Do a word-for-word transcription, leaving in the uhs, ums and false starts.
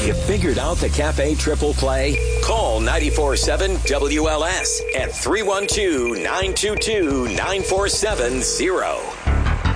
You figured out the Cafe Triple Play? Call nine four seven W L S at three one two, nine two two, nine four seven zero.